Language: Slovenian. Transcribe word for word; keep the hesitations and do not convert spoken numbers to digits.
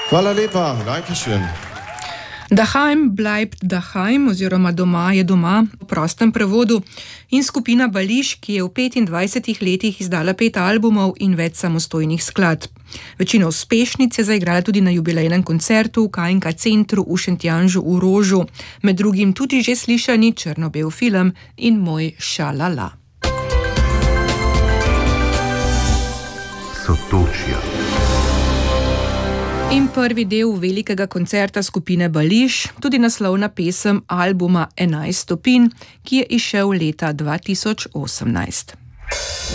Hvala lepa, dankeschön. Daheim bleibt daheim oziroma doma je doma v prostem prevodu in skupina Bališ, ki je v petindvajsetih letih izdala pet albumov in več samostojnih skladb. Večino uspešnic je zaigrala tudi na jubilejnem koncertu v K in K centru v Šentjanžu v Rožu, med drugim tudi že slišani črno-bel film in Moj šalala. Sotočja. In prvi del velikega koncerta skupine Bališ, tudi naslovna pesem albuma enajst stopinj, ki je izšel leta dva tisoč osemnajst.